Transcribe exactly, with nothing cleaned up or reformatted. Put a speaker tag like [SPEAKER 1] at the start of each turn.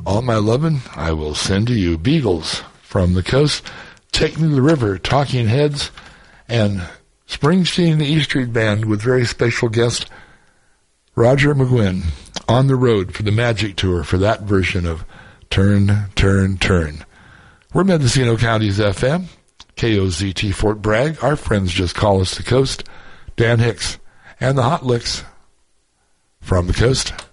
[SPEAKER 1] All My Lovin' I Will Send to You. Beagles from the Coast, Take Me to the River, Talking Heads, and Springsteen and the E Street Band with very special guest Roger McGuinn on the road for the Magic Tour for that version of Turn, Turn, Turn. We're Mendocino County's F M, K O Z T Fort Bragg. Our friends just call us the Coast. Dan Hicks and the Hot Licks from the Coast.